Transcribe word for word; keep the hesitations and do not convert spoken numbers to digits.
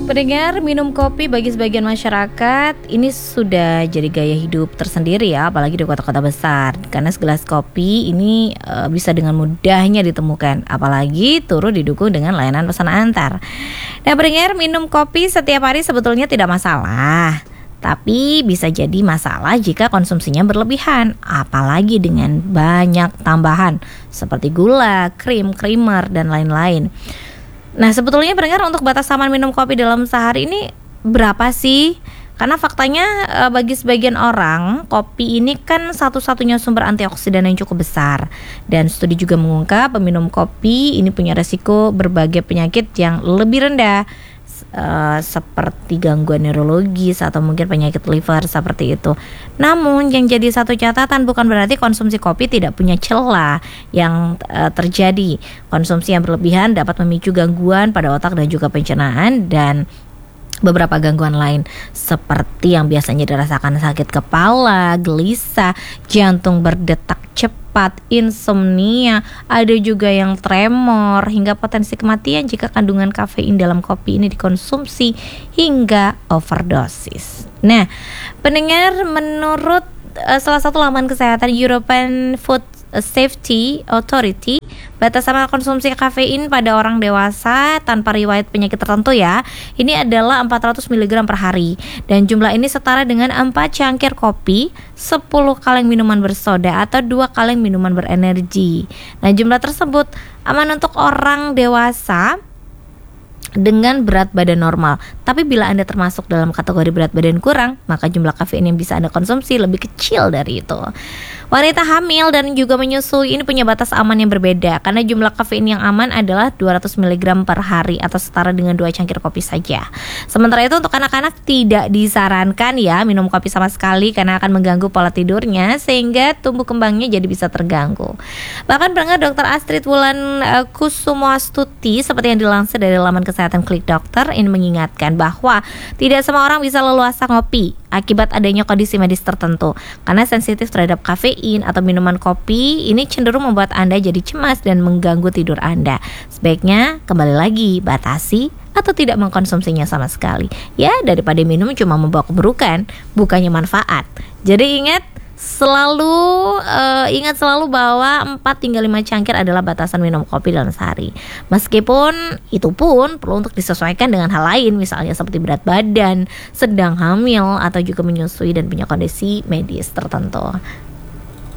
Pendengar, minum kopi bagi sebagian masyarakat ini sudah jadi gaya hidup tersendiri ya, apalagi di kota-kota besar. Karena segelas kopi ini e, bisa dengan mudahnya ditemukan, apalagi turut didukung dengan layanan pesan antar. Nah, pendengar, minum kopi setiap hari sebetulnya tidak masalah, tapi bisa jadi masalah jika konsumsinya berlebihan, apalagi dengan banyak tambahan seperti gula, krim, creamer, dan lain-lain. Nah, sebetulnya pendengar, untuk batas aman minum kopi dalam sehari ini berapa sih? Karena faktanya bagi sebagian orang, kopi ini kan satu-satunya sumber antioksidan yang cukup besar. Dan studi juga mengungkap peminum kopi ini punya resiko berbagai penyakit yang lebih rendah, Uh, seperti gangguan neurologis atau mungkin penyakit liver seperti itu. Namun yang jadi satu catatan, bukan berarti konsumsi kopi tidak punya celah yang uh, terjadi. Konsumsi yang berlebihan dapat memicu gangguan pada otak dan juga pencernaan dan beberapa gangguan lain seperti yang biasanya dirasakan sakit kepala, gelisah, jantung berdetak cepat, insomnia, ada juga yang tremor, hingga potensi kematian jika kandungan kafein dalam kopi ini dikonsumsi hingga overdosis. Nah, pendengar, menurut uh, salah satu laman kesehatan European Food Safety Authority, batas aman konsumsi kafein pada orang dewasa tanpa riwayat penyakit tertentu ya, ini adalah empat ratus miligram per hari. Dan jumlah ini setara dengan empat cangkir kopi, sepuluh kaleng minuman bersoda atau dua kaleng minuman berenergi. Nah, jumlah tersebut aman untuk orang dewasa dengan berat badan normal. Tapi bila Anda termasuk dalam kategori berat badan kurang, maka jumlah kafein yang bisa Anda konsumsi lebih kecil dari itu. Wanita hamil dan juga menyusui ini punya batas aman yang berbeda, karena jumlah kafein yang aman adalah dua ratus miligram per hari atau setara dengan dua cangkir kopi saja. Sementara itu untuk anak-anak tidak disarankan ya minum kopi sama sekali, karena akan mengganggu pola tidurnya sehingga tumbuh kembangnya jadi bisa terganggu. Bahkan pendengar, Dokter Astrid Wulan uh, Kusumastuti seperti yang dilansir dari laman kesehatan Klik Dokter ini mengingatkan bahwa tidak semua orang bisa leluasa ngopi akibat adanya kondisi medis tertentu, karena sensitif terhadap kafein atau minuman kopi ini cenderung membuat Anda jadi cemas dan mengganggu tidur Anda. Sebaiknya kembali lagi batasi atau tidak mengkonsumsinya sama sekali ya, daripada minum cuma membawa keburukan bukannya manfaat. Jadi ingat selalu uh, ingat selalu bahwa empat hingga lima cangkir adalah batasan minum kopi dalam sehari. Meskipun itu pun perlu untuk disesuaikan dengan hal lain, misalnya seperti berat badan, sedang hamil, atau juga menyusui dan punya kondisi medis tertentu.